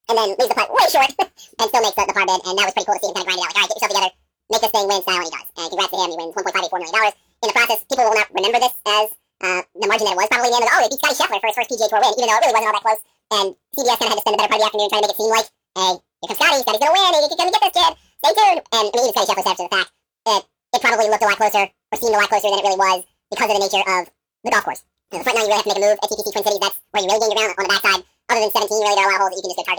and then leaves the putt way short and still makes the par bid. And that was pretty cool to see him kind of grind it out. Like, all right, get yourself together, make this thing win style, and he does. And congrats to him. He wins $1.584 million. In the process, people will not remember this as the margin that it was probably in the end of, oh, they beat Scotty Scheffler for his first PGA Tour win, even though it really wasn't all that close. And CBS kind of had to spend the better part of the afternoon trying to make it seem like, hey, here comes Scotty. Scotty's going to win. He's going to get this kid. Stay tuned. And I mean, even Scotty Scheffler said after the fact that it probably looked a lot closer or seemed a lot closer than it really was because of the nature of the golf course. The front nine, you really have to make a move at TPC Twin Cities. That's where you really gain your ground on the backside. Other than 17, really, there are a lot of holes that you can just go target.